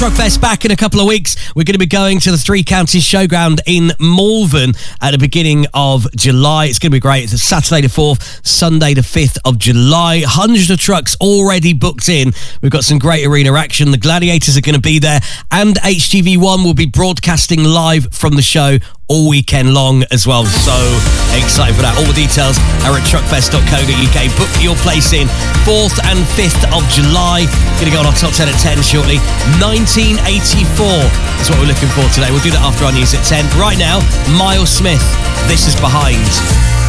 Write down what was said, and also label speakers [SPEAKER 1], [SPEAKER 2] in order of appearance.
[SPEAKER 1] Truckfest back in a couple of weeks. We're going to be going to the Three Counties Showground in Malvern at the beginning of July. It's going to be great. It's Saturday the 4th, Sunday the 5th of July. Hundreds of trucks already booked in. We've got some great arena action. The Gladiators are going to be there, and HTV1 will be broadcasting live from the show all weekend long as well. So excited for that. All the details are at truckfest.co.uk. Book your place in 4th and 5th of July. Going to go on our top 10 at 10 shortly. 1984 is what we're looking for today. We'll do that after our news at 10. Right now, Miles Smith, This Is Behind.